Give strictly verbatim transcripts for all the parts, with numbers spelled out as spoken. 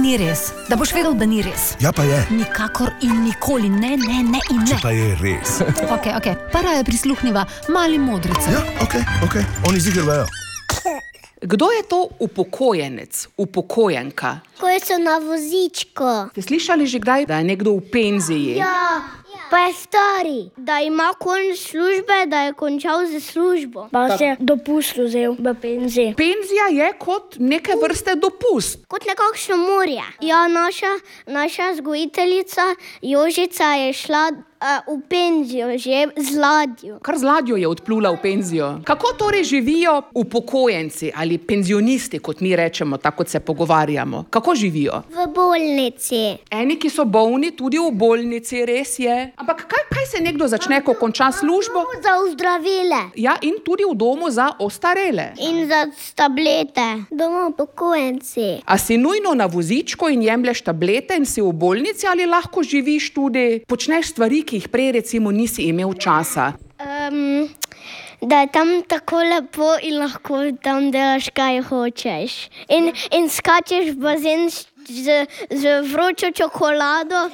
Ni res, da boš vedel, da ni res. Ja, pa je. Nikakor in nikoli, ne, ne, ne in ne. Če pa je res. Ok, ok, para je prisluhniva mali modrice. Ja, ok, ok, oni ziger vejo. Kdo je to upokojenec, upokojenka? Ko so na vozičku. Ste slišali že kdaj, da je nekdo v penziji? Ja, pa je stari. Da ima konč službe, da je končal z službo. Pa se je dopust vzel v penziji. Penzija je kot neke vrste dopust. Kot nekakšno morje. Ja, naša, naša vzgojiteljica Jožica je šla v penzijo, že z ladjo. Kar z ladjo je odplula v penzijo. Kako torej živijo upokojenci ali penzionisti, kot mi rečemo, tako kot se pogovarjamo? Kako živijo? V bolnici. Eni, ki so bolni, tudi v bolnici, res je. Ampak kaj, kaj se nekdo začne, ko konča službo? Za ozdravile. Ja, in tudi v domu za ostarele. In za tablete. Doma upokojenci. A si nujno na vozičku in jemlješ tablete in si v bolnici ali lahko živiš tudi, počneš stvari, ki jih prej recimo nisi imel časa? Um, da je tam tako lepo in lahko tam delaš, kaj hočeš. In, in skačeš v bazen z, z vročo čokolado.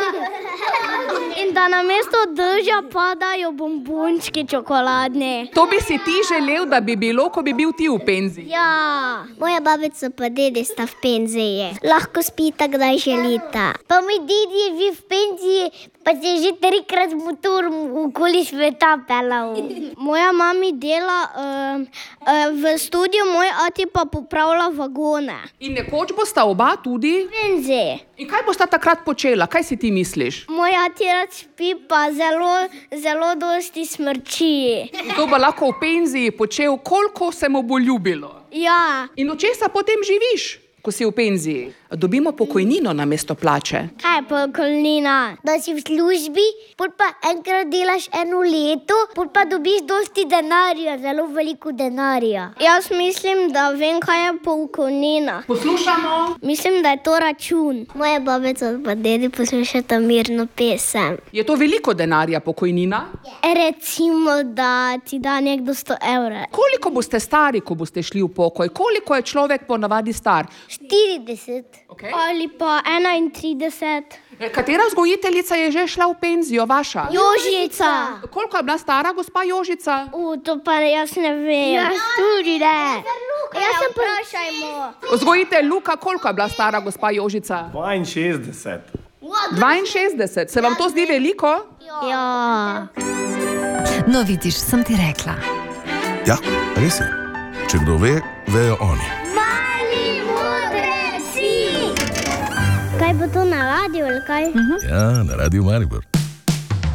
In da namesto drža padajo bombončki čokoladne. To bi si ti želel, da bi bilo, ko bi bil ti v penziji? Ja. Moja babica pa dede sta v penziji. Lahko spita, kdaj želita. Pa mi dede je v penziji, pa se je že trikrat z motorom okoli sveta pelal. Moja mami dela uh, uh, v studiu, moj ati pa popravlja vagone. In nekoč bosta oba tudi? V penziji. In kaj bosta takrat počela? Kaj si ti misliš? Moj ati rad spi, pa zelo, zelo dosti smrči. In to bo lahko v penziji počel, koliko se mu bo ljubilo. Ja. In od česa potem živiš, ko si v penziji? Dobimo pokojnino namesto plače. Kaj je pokojnina? Da si v službi, pot pa enkrat delaš eno leto, pot pa dobiš dosti denarja, zelo veliko denarja. Jaz mislim, da vem, kaj je pokojnina. Poslušamo. Mislim, da je to račun. Moja babica pa dedi poslušata mirno pesem. Je to veliko denarja pokojnina? Recimo, da ti da nekdo sto evrov. Koliko boste stari, ko boste šli v pokoj? Koliko je človek ponavadi star? štirideset. Okay. Ali pa enaintrideset. Katera vzgojiteljica je že šla v penzijo, vaša? Jožica. Koliko je bila stara gospa Jožica? U, to pa jaz ne vem. Jaz tudi ne. Jaz sem vprašajmo. Vzgojitelj Luka, koliko je bila stara gospa Jožica? dvainšestdeset. dvainšestdeset. Se vam to zdi veliko? Ja. No, vidiš, sem ti rekla. Ja, res je. Če kdo ve, vejo oni. Kaj bo to na radiju ali kaj? Ja, na Radiu Maribor.